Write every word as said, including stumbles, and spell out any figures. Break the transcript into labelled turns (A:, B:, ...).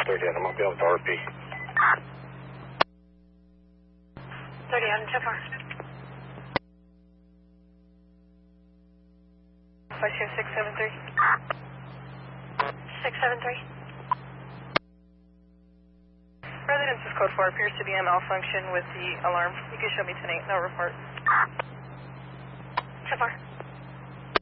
A: thirty, I'm going to be able to R P.
B: thirty, I'm so far.
C: Five two six seven three.
B: six seven three.
C: Residence is code four, appears to be on malfunction with the alarm. You can show me ten eight, no report.
B: So far.